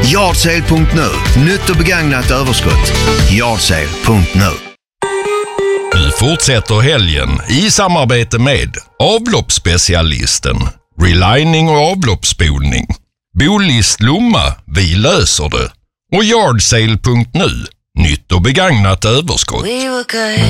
Yardsale.nu. Nytt och begagnat överskott. Yardsale.nu. Nu fortsätter helgen i samarbete med avloppsspecialisten, relining och avloppsspolning, Bolist Lomma, vi löser det, och Yardsale.nu, nytt och begagnat överskott.